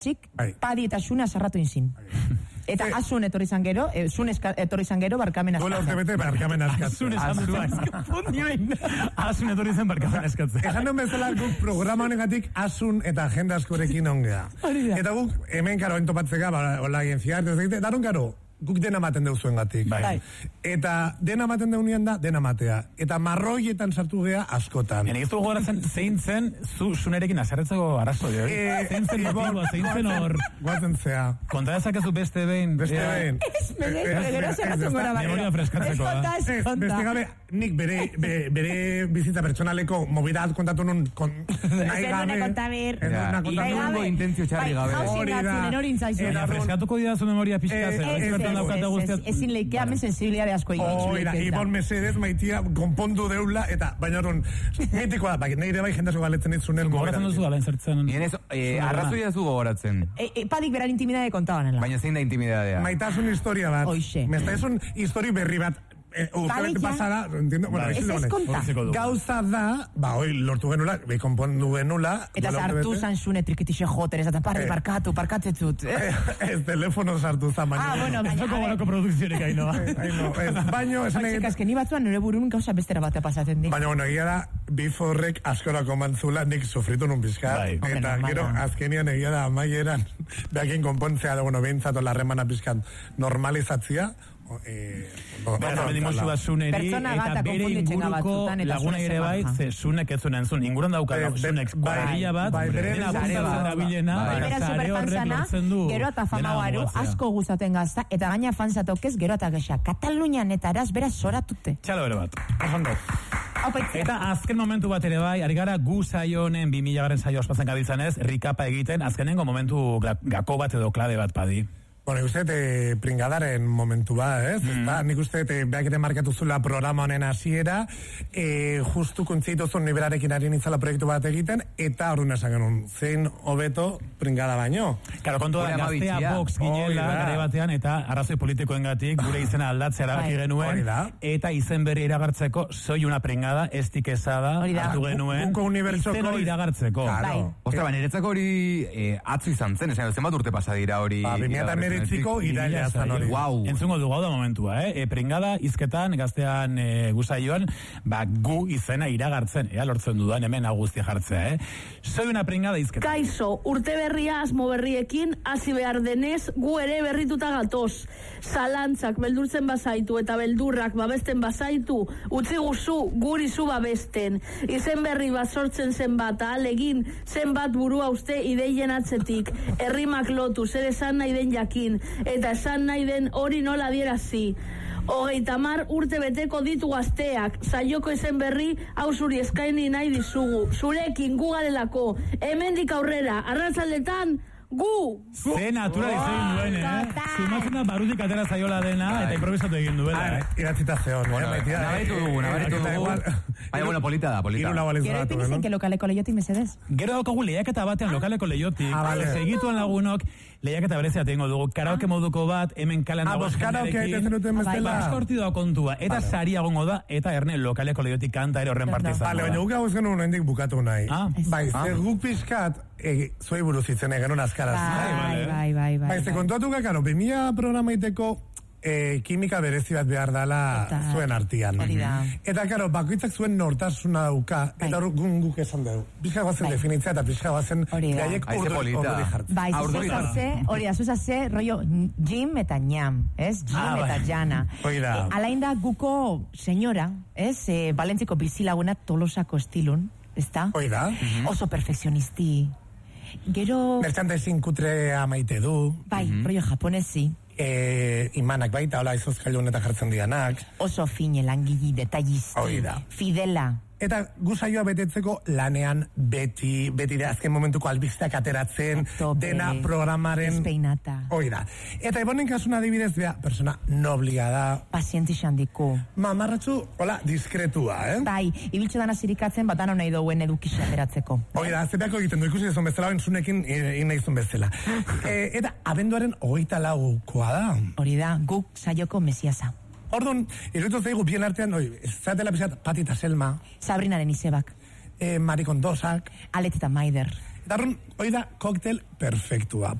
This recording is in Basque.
Padi eta Xune asarratu inzin. Eta Asun etorri izan gero, etorri izan gero barkamen askatzen. Duela urte bete barkamen askatzen. Asun etorri izan barkamen askatzen. Esan duen bezala guk programa honegatik Asun eta agenda askorekin ongea. Eta guk hemen karo entopatzeka, hola agencia, daron karo, guk dena maten deuzuen gatik. Eta dena maten deunean da, dena matea. Eta marroietan sartu gea askotan. Ene giztu gogoratzen, zein zen, Xunerekin azarretzeko arrazo de hori. Zein zen motiboa, zein zen hor. Guatzen zea. Konta dezakezu beste behin. Beste behin. Memoria freskatzeko da. Beste gabe, nik bere bizitza pertsonaleko mobidat kontatu nun nahi gabe. Inongo intentzio txarri gabe. Eta freskatuko dira zu memoria pixka ezin leikea men sensibilitate asko oira, Ibon Mesedez maitia konpondu deula, eta baina horren mitikoa da, neire bai jendazo galetzen ditzunen gogoratzen duzu galen zertzen arrazoia zu gogoratzen Padik beran intimidade kontabanela baina zein da intimidadea maitasun historia bat mestaizun histori berri bat urte pasada, entiendo, bueno, gauza da, hoi lortu genula, konpondu genula. Eta sartu zan Xune trikitixe joten, eta parkatzetzut. Ez, telefono sartu zan, baina. Bueno, baina. Ez doko gorako produkzionek haino. Baina, esan egin. Azken ni batzuan nire burun gauza bestera batea pasatzen di. Baina, bueno, egia da, biforrek askorako mantzula nik sufritu nun pizka. Eta gero, azkenian egia da, amaieran, behakin konpontzea, bueno, behintzatu larremana pizkan normalizatzia, eta bere inguruko laguna ere bai, ze Xunek ez zuen entzun, inguruan daukala Xunek barria bat, dena gustatzen dabilena, zare horrek lortzen du. Gero eta famauaru, asko gustaten gazta, eta gaina fanzatokez, gero eta gexa, Katalunian eta eraz beraz zoratute. Txalo bere bat. Eta azken momentu bat ere bai, ari gara gu saio honen 2000 saio ospatzen gabiltzan ez, rikapa egiten, azkenengo momentu gako bat edo klabe bat padi. Bueno, uste pringadaren momentu ba, ez? Nik uste behak ere markatu zula programa honen hasiera, justu kontzitu zuen niberarekin ari nintzala proiektu bat egiten, eta horren esan genuen, zein hobeto pringada baino. Karo, kontu da, gaztea box ginela, gare batean, eta arrazoi politikoen gatik, gure izena aldatzea erabaki genuen, eta izen berri iragartzeko, soi una pringada, ez tikezada, hartu genuen, izen hori iragartzeko. Ostra, baina niretzako hori atzu izan zen, zen bat urte pasadira hori. Etziko irailea zan hori. Entzungo du gau da momentua, pringada, izketan, gaztean gusaioan, gu izena iragartzen, lortzen dudan hemen aguztia jartzea, Soy una pringada izketan. Kaixo, urte berria asmo berriekin, hasi behar denez, gu ere berrituta gatoz. Zalantzak beldurtzen bazaitu eta beldurrak babesten bazaitu, utzi guzu, guri zu babesten. Izen berri bat sortzen zenbat, alegin, zenbat burua uste ideien atzetik. Errimak lotu, zer esan nahi den jakin, eta esan nahi den hori nola adierazi. 30 urte beteko ditu gazteak, saioko izen berri, hau zuri eskaini nahi dizugu. Zurekin gu garelako, hemendik aurrera, arratzaldetan, gu! Ze natural izan duen, Zumatzen da barutik atera zaiola dena, eta improvisatu egin duela, Iratzita zeon, nabaritu dugu. Baina, bueno, polita da. Gero ipinizen, que lokaleko lehiotik mesedez. Gero daukagu lehiaketa batean lokaleko lehiotik, segituan lagunok, lehiaketa berezia tengo dugu, karaoke moduko bat, hemen kalan dago jendarekin, baskortidoa kontua, eta sari agongo da, eta erne lokaleko lehiotik kanta ere horren parte izan. Baina, guk hau ezken unendik bukatu nahi. Bai, guk pizkat, zuei buruz itzen egan unazkaraz. Bai, ze kontuatu gakaro, 2000 programaiteko kimika berezi bat behar dala zuen artian. Eta, karo, bakoitzak zuen nortasuna dauka, eta guk esan dugu. Pizka guazen definitzea eta pizka guazen gaiek urduri jartzen. Bai, zuzase, rollo Jim eta Ñam, ez? Jim eta Jana. Alain da guko senyora, ez? Balentziko bizilaguna Tolosako estilun, ez da? Oso perfekzionisti. Gero... Merchandising kutrea maite du. Bai, rollo japonesi. Imanak baita, hola izozkailun eta jartzen dianak. Oso fine, langili, detallisti. Fidela. Eta gusaioa betetzeko lanean beti de azken momentuko albizteak ateratzen, dena programaren... Espeinata. Hoi da. Eta ebonen kasuna adibidez, persona noblia da. Pazienti xandiko. Mamarratxu, hola, diskretua, Bai, ibiltxe dana zirikatzen, bat dano nahi duen edukisa ateratzeko. Hoi da, zeteako egiten du, ikusi dezun bezala, zunekin inaizun bezala. Eta abenduaren 24koa da. Hori da, guk saioko mesiasa. Orduan, iruditu zeigu bien artean, zatela pizat Pati eta Selma. Sabrinaren izebak. Marikon Dosak. Alet eta Maider. Eta hori da koktel perfektua.